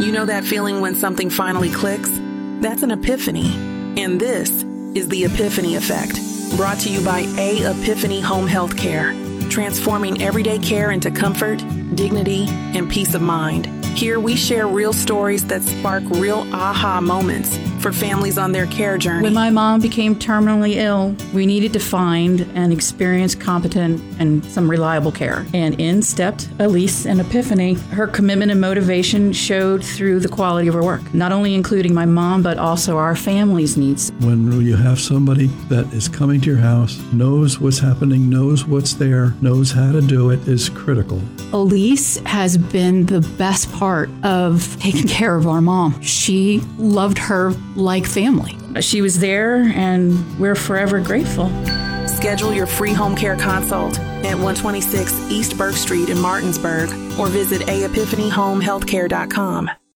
You know that feeling when something finally clicks? That's an epiphany. And this is the Epiphany Effect, brought to you by A Epiphany Home Health Care, transforming everyday care into comfort, dignity, and peace of mind. Here we share real stories that spark real aha moments for families on their care journey. When my mom became terminally ill, we needed to find and experience competent and some reliable care. And in stepped Elise and Epiphany. Her commitment and motivation showed through the quality of her work, not only including my mom, but also our family's needs. When you have somebody that is coming to your house, knows what's happening, knows what's there, knows how to do it, is critical. Elise has been the best part of taking care of our mom. She loved her like family. She was there, and we're forever grateful. Schedule your free home care consult at 126 East Burke Street in Martinsburg or visit aepiphanyhomehealthcare.com.